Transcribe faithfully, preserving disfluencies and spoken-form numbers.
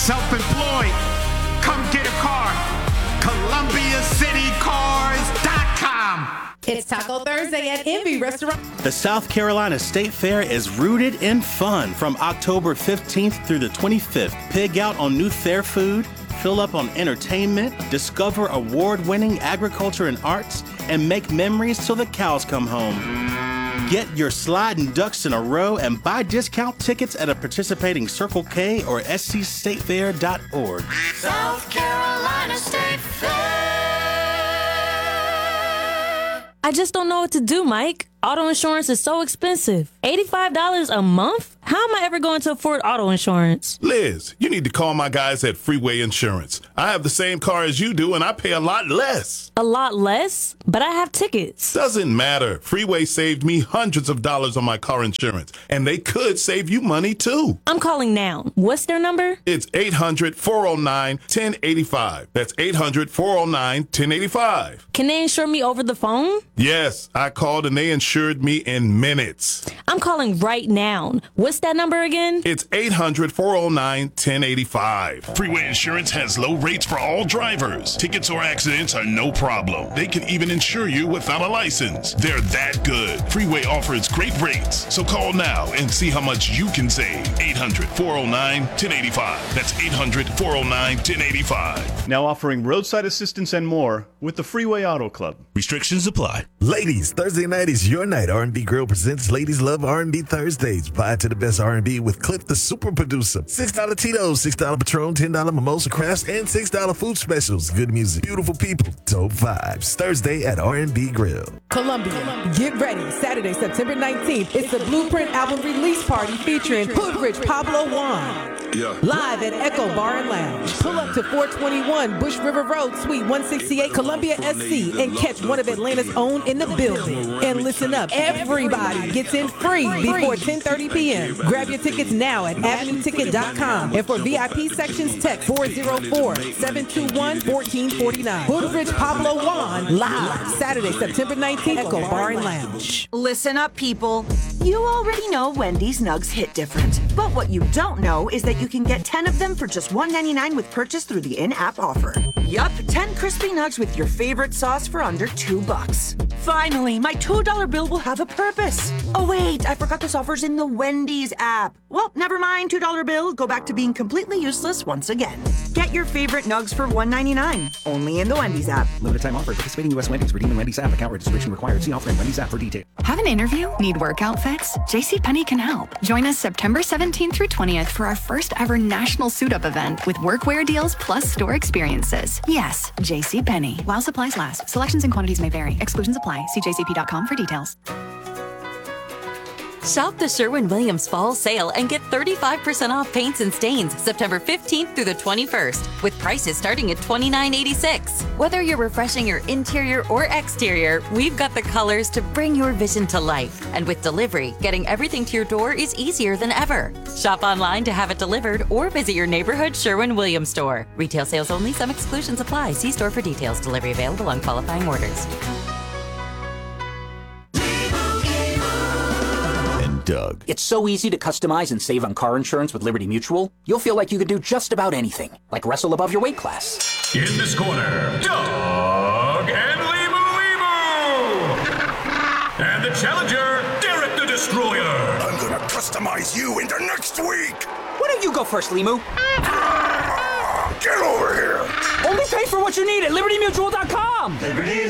Self-employed. Come get a car. Columbia City Cars dot com. It's Taco Thursday at Envy Restaurant. The South Carolina State Fair is rooted in fun from October fifteenth through the twenty-fifth. Pig out on new fair food, fill up on entertainment, discover award-winning agriculture and arts, and make memories till the cows come home. Get your sliding ducks in a row and buy discount tickets at a participating Circle K or S C state fair dot org. South Carolina State Fair. I just don't know what to do, Mike. Auto insurance is so expensive. eighty-five dollars a month? How am I ever going to afford auto insurance? Liz, you need to call my guys at Freeway Insurance. I have the same car as you do, and I pay a lot less. A lot less? But I have tickets. Doesn't matter. Freeway saved me hundreds of dollars on my car insurance, and they could save you money, too. I'm calling now. What's their number? It's eight hundred, four oh nine, one oh eight five. That's eight hundred, four oh nine, one oh eight five. Can they insure me over the phone? Yes, I called, and they insured me in minutes. I'm calling right now. What's that number again? It's eight hundred, four oh nine, one oh eight five. Freeway Insurance has low rates for all drivers. Tickets or accidents are no problem. They can even insure you without a license. They're that good. Freeway offers great rates. So call now and see how much you can save. eight hundred, four oh nine, one oh eight five. That's eight hundred, four oh nine, one oh eight five. Now offering roadside assistance and more with the Freeway Auto Club. Restrictions apply. Ladies, Thursday night is your night. R and B Grill presents Ladies Love R and B Thursdays. Buy to the best R and B with Cliff, the super producer. six dollars Tito's, six dollars Patron, ten dollars Mimosa Crafts, and six dollars food specials. Good music, beautiful people, dope vibes. Thursday at R and B Grill. Columbia, get ready. Saturday, September nineteenth. It's the Blueprint album release party featuring Hoodrich Pablo Juan. Yeah. Live at Echo Bar and Lounge. Pull up to four twenty-one Bush River Road, Suite one sixty-eight, Columbia, S C, and catch one of Atlanta's own in the building. And listen up, everybody gets in free before ten thirty p.m. Grab your tickets now at avenue ticket dot com. And for V I P sections, text four oh four, seven two one, one four four nine. Hoodrich Pablo Juan, live Saturday, September nineteenth, Echo Bar and Lounge. Listen up, people. You already know Wendy's Nugs hit different. But what you don't know is that you can get ten of them for just one ninety-nine with purchase through the in-app offer. Yup, ten crispy nugs with your favorite sauce for under two bucks. Finally, my two dollar bill will have a purpose. Oh wait, I forgot this offer's in the Wendy's app. Well, never mind, two dollar bill, go back to being completely useless once again. Get your favorite nugs for one ninety-nine, only in the Wendy's app. Limited time offer, participating U S Wendy's, redeem in Wendy's app, account registration required. See offer in Wendy's app for details. Have an interview? Need work outfits? JCPenney can help. Join us September seventeenth through twentieth for our first ever national suit-up event with workwear deals plus store experiences. Yes, JCPenney. While supplies last. Selections and quantities may vary. Exclusions apply. See j c p dot com for details. Shop the Sherwin-Williams Fall Sale and get thirty-five percent off paints and stains September fifteenth through the twenty-first, with prices starting at twenty-nine eighty-six. Whether you're refreshing your interior or exterior, we've got the colors to bring your vision to life. And with delivery, getting everything to your door is easier than ever. Shop online to have it delivered or visit your neighborhood Sherwin-Williams store. Retail sales only. Some exclusions apply. See store for details. Delivery available on qualifying orders. Doug. It's so easy to customize and save on car insurance with Liberty Mutual. You'll feel like you could do just about anything, like wrestle above your weight class. In this corner, Doug and Limu Limu! And the challenger, Derek the Destroyer! I'm gonna customize you into next week! Why don't you go first, Limu? Get over here! Only pay for what you need at liberty mutual dot com! Liberty